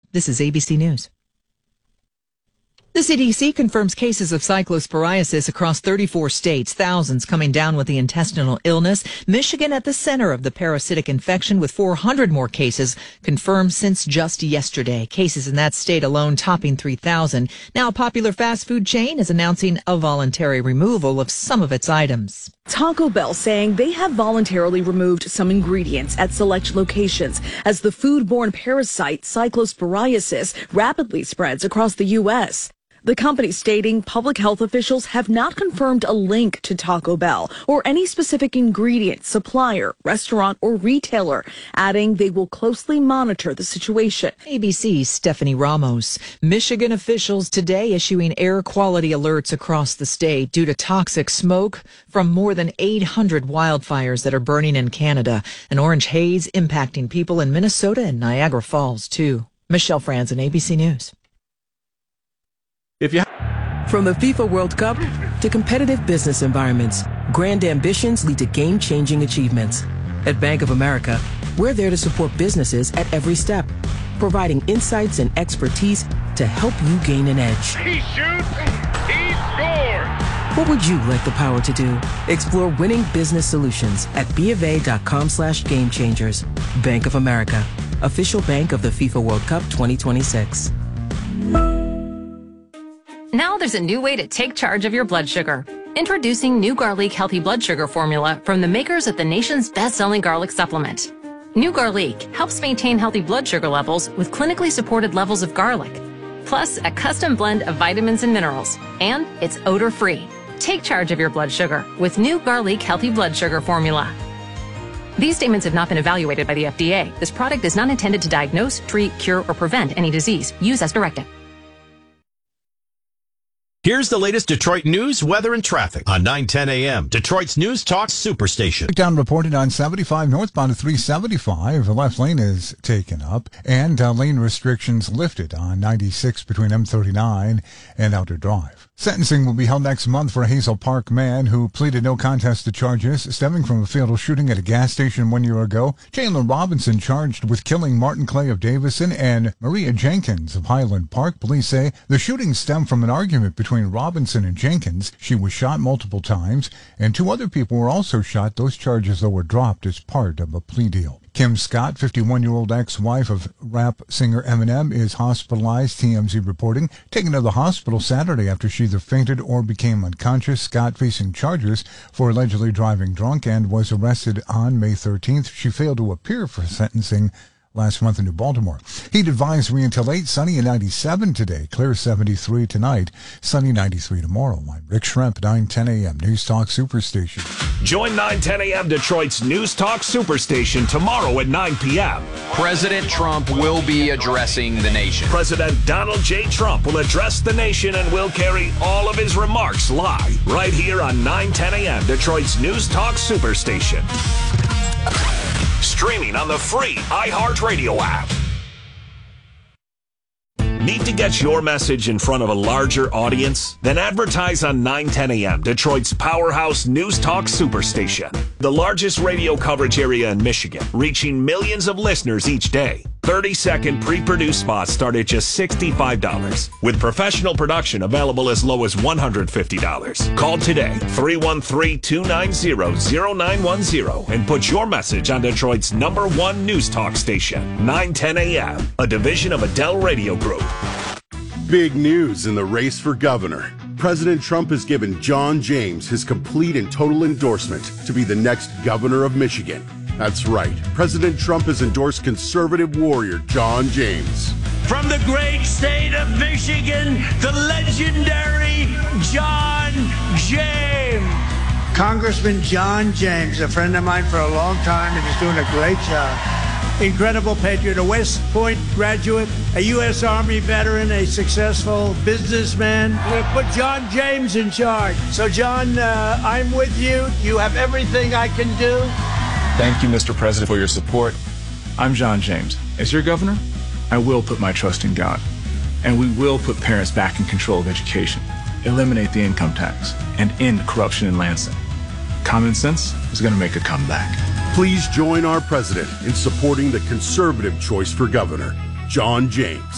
This is ABC News. The CDC confirms cases of cyclosporiasis across 34 states, thousands coming down with the intestinal illness. Michigan at the center of the parasitic infection with 400 more cases confirmed since just yesterday. Cases in that state alone topping 3,000. Now a popular fast food chain is announcing a voluntary removal of some of its items. Taco Bell saying they have voluntarily removed some ingredients at select locations as the foodborne parasite cyclosporiasis rapidly spreads across the U.S. The company stating public health officials have not confirmed a link to Taco Bell or any specific ingredient, supplier, restaurant, or retailer, adding they will closely monitor the situation. ABC's Stephanie Ramos. Michigan officials today issuing air quality alerts across the state due to toxic smoke from more than 800 wildfires that are burning in Canada. An orange haze impacting people in Minnesota and Niagara Falls, too. Michelle Franzen, ABC News. From the FIFA World Cup to competitive business environments, grand ambitions lead to game-changing achievements. At Bank of America, we're there to support businesses at every step, providing insights and expertise to help you gain an edge. He shoots, he scores! What would you like the power to do? Explore winning business solutions at BofA.com/gamechangers. Bank of America, official bank of the FIFA World Cup 2026. Now there's a new way to take charge of your blood sugar. Introducing new Garlic Healthy Blood Sugar Formula from the makers of the nation's best-selling garlic supplement. New Garlic helps maintain healthy blood sugar levels with clinically supported levels of garlic, plus a custom blend of vitamins and minerals, and it's odor-free. Take charge of your blood sugar with new Garlic Healthy Blood Sugar Formula. These statements have not been evaluated by the FDA. This product is not intended to diagnose, treat, cure, or prevent any disease. Use as directed. Here's the latest Detroit news, weather, and traffic on 9:10 a.m. Detroit's News Talk Superstation. Breakdown reported on 75 northbound to 375. The left lane is taken up, and lane restrictions lifted on 96 between M39 and Outer Drive. Sentencing will be held next month for a Hazel Park man who pleaded no contest to charges stemming from a fatal shooting at a gas station 1 year ago. Chandler Robinson charged with killing Martin Clay of Davison and Maria Jenkins of Highland Park. Police say the shooting stemmed from an argument between Robinson and Jenkins. She was shot multiple times, and 2 other people were also shot. Those charges, though, were dropped as part of a plea deal. Kim Scott, 51-year-old ex-wife of rap singer Eminem, is hospitalized, TMZ reporting. Taken to the hospital Saturday after she either fainted or became unconscious. Scott facing charges for allegedly driving drunk and was arrested on May 13th. She failed to appear for sentencing last month in New Baltimore. Heat advisory until 8, sunny and 97 today. Clear 73 tonight, sunny 93 tomorrow. I'm Rick Schremp, 9:10 a.m. News Talk Superstation. Join 9:10 a.m. Detroit's News Talk Superstation tomorrow at 9 p.m. President Trump will be addressing the nation. President Donald J. Trump will address the nation and will carry all of his remarks live right here on 9:10 a.m. Detroit's News Talk Superstation. Streaming on the free iHeartRadio app. Need to get your message in front of a larger audience? Then advertise on 9:10 a.m. Detroit's powerhouse News Talk Superstation. The largest radio coverage area in Michigan, reaching millions of listeners each day. 30-second pre-produced spots start at just $65, with professional production available as low as $150. Call today, 313-290-0910, and put your message on Detroit's #1 News Talk station, 9:10 a.m., a division of Adele Radio Group. Big news in the race for governor. President Trump has given John James his complete and total endorsement to be the next governor of Michigan. That's right. President Trump has endorsed conservative warrior John James. From the great state of Michigan, the legendary John James. Congressman John James, a friend of mine for a long time, and he's doing a great job. Incredible patriot, a West Point graduate, a U.S. Army veteran, a successful businessman. We're going to put John James in charge. So, John, I'm with you. You have everything I can do. Thank you, Mr. President, for your support. I'm John James. As your governor, I will put my trust in God. And we will put parents back in control of education, eliminate the income tax, and end corruption in Lansing. Common sense is going to make a comeback. Please join our president in supporting the conservative choice for governor, John James.